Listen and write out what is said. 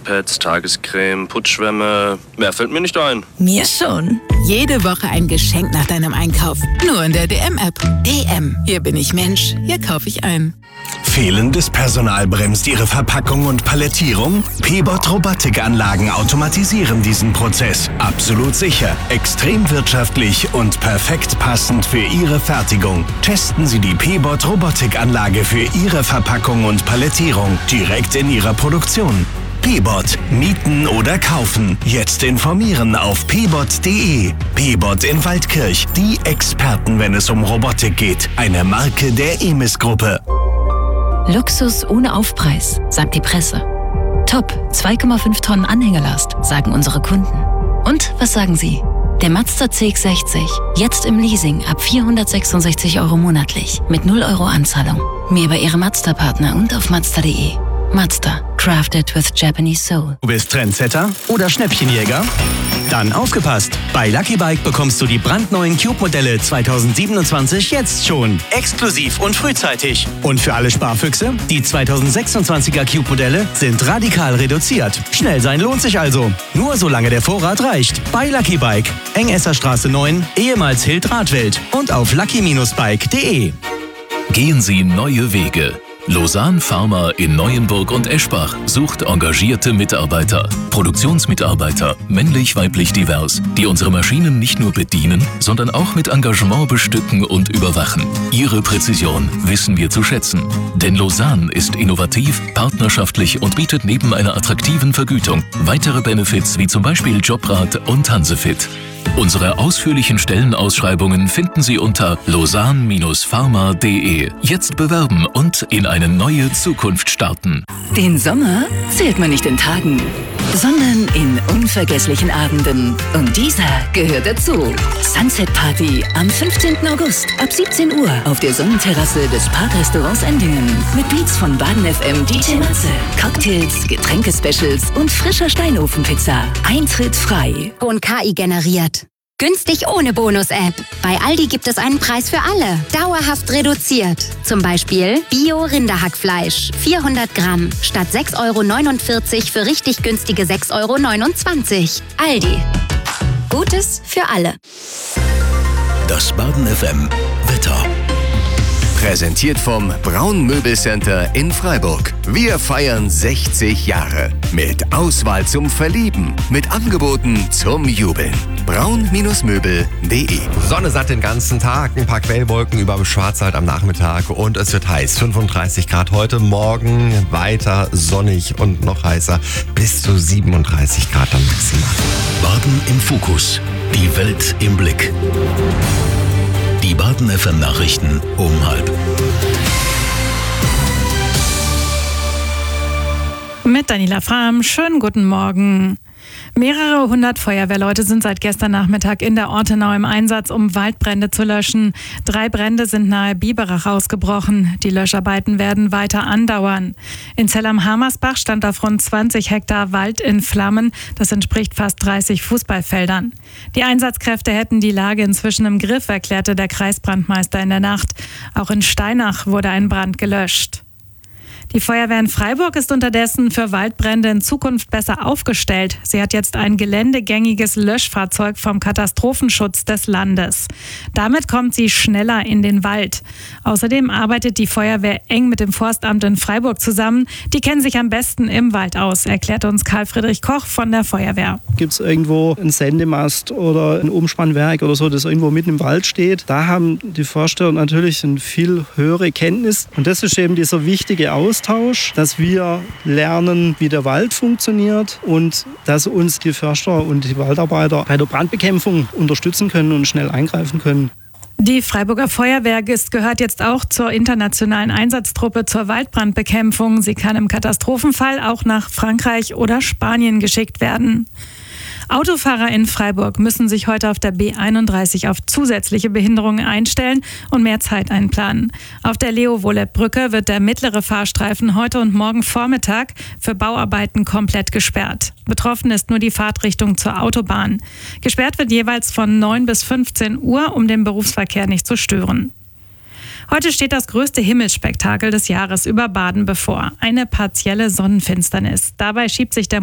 Showerpads, Tagescreme, Putzschwämme. Mehr fällt mir nicht ein. Mir schon. Jede Woche ein Geschenk nach deinem Einkauf. Nur in der DM-App. DM. Hier bin ich Mensch. Hier kaufe ich ein. Fehlendes Personal bremst Ihre Verpackung und Palettierung? P-Bot Robotikanlagen automatisieren diesen Prozess. Absolut sicher, extrem wirtschaftlich und perfekt passend für Ihre Fertigung. Testen Sie die P-Bot Robotikanlage für Ihre Verpackung und Palettierung direkt in Ihrer Produktion. P-Bot. Mieten oder kaufen. Jetzt informieren auf pbot.de. P-Bot in Waldkirch. Die Experten, wenn es um Robotik geht. Eine Marke der EMIS-Gruppe. Luxus ohne Aufpreis, sagt die Presse. Top, 2,5 Tonnen Anhängelast, sagen unsere Kunden. Und was sagen Sie? Der Mazda CX-60, jetzt im Leasing ab 466 € monatlich, mit 0 € Anzahlung. Mehr bei Ihrem Mazda-Partner und auf Mazda.de. Mazda, crafted with Japanese soul. Du bist Trendsetter oder Schnäppchenjäger? Dann aufgepasst! Bei Lucky Bike bekommst du die brandneuen Cube-Modelle 2027 jetzt schon. Exklusiv und frühzeitig. Und für alle Sparfüchse, die 2026er Cube-Modelle sind radikal reduziert. Schnell sein lohnt sich also. Nur solange der Vorrat reicht. Bei Lucky Bike. Engesserstraße 9, ehemals Hild-Radwelt. Und auf lucky-bike.de. Gehen Sie neue Wege. Lausanne Pharma in Neuenburg und Eschbach sucht engagierte Mitarbeiter, Produktionsmitarbeiter, männlich, weiblich, divers, die unsere Maschinen nicht nur bedienen, sondern auch mit Engagement bestücken und überwachen. Ihre Präzision wissen wir zu schätzen. Denn Lausanne ist innovativ, partnerschaftlich und bietet neben einer attraktiven Vergütung weitere Benefits wie zum Beispiel Jobrat und Hansefit. Unsere ausführlichen Stellenausschreibungen finden Sie unter lausanne-pharma.de. Jetzt bewerben und in eine neue Zukunft starten. Den Sommer zählt man nicht in Tagen, sondern in unvergesslichen Abenden. Und dieser gehört dazu. Sunset Party am 15. August ab 17 Uhr auf der Sonnenterrasse des Parkrestaurants Endingen. Mit Beats von Baden FM DJ Matze, Cocktails, Getränkespecials und frischer Steinofenpizza. Eintritt frei. Und KI generiert. Günstig ohne Bonus-App. Bei Aldi gibt es einen Preis für alle. Dauerhaft reduziert. Zum Beispiel Bio-Rinderhackfleisch. 400 Gramm. Statt 6,49 € für richtig günstige 6,29 €. Aldi. Gutes für alle. Das Baden FM Wetter. Präsentiert vom Braun Möbelcenter in Freiburg. Wir feiern 60 Jahre. Mit Auswahl zum Verlieben. Mit Angeboten zum Jubeln. braun-möbel.de. Sonne satt den ganzen Tag, ein paar Quellwolken über dem Schwarzwald am Nachmittag und es wird heiß. 35 Grad heute, morgen weiter sonnig und noch heißer. Bis zu 37 Grad dann maximal. Baden im Fokus. Die Welt im Blick. Die Baden FM Nachrichten um 12:30. Mit Daniela Frahm, schönen guten Morgen. Mehrere hundert Feuerwehrleute sind seit gestern Nachmittag in der Ortenau im Einsatz, um Waldbrände zu löschen. 3 Brände sind nahe Biberach ausgebrochen. Die Löscharbeiten werden weiter andauern. In Zell am Hamersbach stand auf rund 20 Hektar Wald in Flammen. Das entspricht fast 30 Fußballfeldern. Die Einsatzkräfte hätten die Lage inzwischen im Griff, erklärte der Kreisbrandmeister in der Nacht. Auch in Steinach wurde ein Brand gelöscht. Die Feuerwehr in Freiburg ist unterdessen für Waldbrände in Zukunft besser aufgestellt. Sie hat jetzt ein geländegängiges Löschfahrzeug vom Katastrophenschutz des Landes. Damit kommt sie schneller in den Wald. Außerdem arbeitet die Feuerwehr eng mit dem Forstamt in Freiburg zusammen. Die kennen sich am besten im Wald aus, erklärt uns Karl-Friedrich Koch von der Feuerwehr. Gibt es irgendwo einen Sendemast oder ein Umspannwerk oder so, das irgendwo mitten im Wald steht? Da haben die Förster natürlich eine viel höhere Kenntnis. Und das ist eben dieser wichtige Austausch, dass wir lernen, wie der Wald funktioniert und dass uns die Förster und die Waldarbeiter bei der Brandbekämpfung unterstützen können und schnell eingreifen können. Die Freiburger Feuerwehr gehört jetzt auch zur internationalen Einsatztruppe zur Waldbrandbekämpfung. Sie kann im Katastrophenfall auch nach Frankreich oder Spanien geschickt werden. Autofahrer in Freiburg müssen sich heute auf der B31 auf zusätzliche Behinderungen einstellen und mehr Zeit einplanen. Auf der Leo-Wohleb-Brücke wird der mittlere Fahrstreifen heute und morgen Vormittag für Bauarbeiten komplett gesperrt. Betroffen ist nur die Fahrtrichtung zur Autobahn. Gesperrt wird jeweils von 9 bis 15 Uhr, um den Berufsverkehr nicht zu stören. Heute steht das größte Himmelsspektakel des Jahres über Baden bevor. Eine partielle Sonnenfinsternis. Dabei schiebt sich der